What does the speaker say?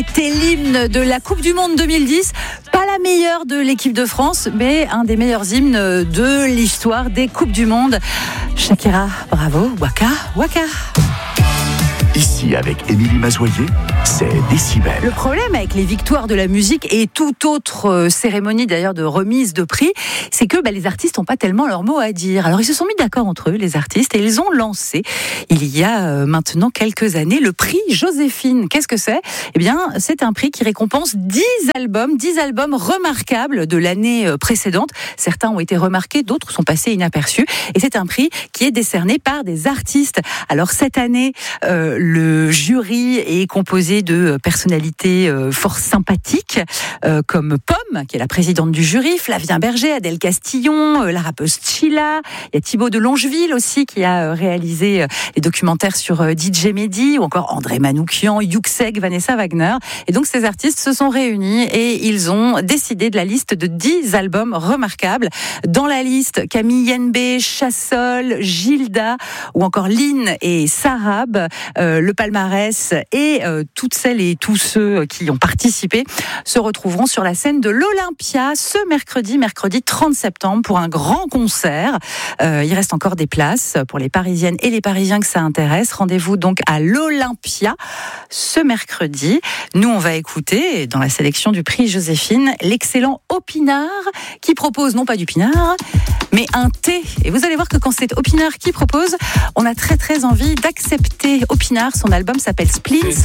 C'était l'hymne de la Coupe du Monde 2010. Pas la meilleure de l'équipe de France, mais un des meilleurs hymnes de l'histoire des Coupes du Monde. Shakira, bravo, waka, waka. Ici, avec Émilie Mazoyer, c'est Décibel. Le problème avec les victoires de la musique et toute autre cérémonie d'ailleurs de remise de prix, c'est que les artistes n'ont pas tellement leur mot à dire. Alors ils se sont mis d'accord entre eux, les artistes, et ils ont lancé, il y a maintenant quelques années, le prix Joséphine. Qu'est-ce que c'est ? Eh bien, c'est un prix qui récompense 10 albums remarquables de l'année précédente. Certains ont été remarqués, d'autres sont passés inaperçus. Et c'est un prix qui est décerné par des artistes. Alors cette année, le jury est composé de personnalités fort sympathiques, comme Pomme, qui est la présidente du jury, Flavien Berger, Adèle Castillon, la rappeuse Chila, il y a Thibaut de Longeville aussi qui a réalisé les documentaires sur DJ Mehdi, ou encore André Manoukian, Yuxek, Vanessa Wagner. Et donc ces artistes se sont réunis et ils ont décidé de la liste de 10 albums remarquables. Dans la liste, Camille Yenbe, Chassol, Gilda, ou encore Lynn et Sarab. Le palmarès et toutes celles et tous ceux qui ont participé se retrouveront sur la scène de l'Olympia ce mercredi 30 septembre pour un grand concert. Il reste encore des places pour les Parisiennes et les Parisiens que ça intéresse. Rendez-vous donc à l'Olympia ce mercredi. Nous, on va écouter, dans la sélection du prix Joséphine, l'excellent Opinard qui propose, non pas du pinard, mais un thé. Et vous allez voir que quand c'est Opinard qui propose, on a très très envie d'accepter Opinard. Son album s'appelle Spleen.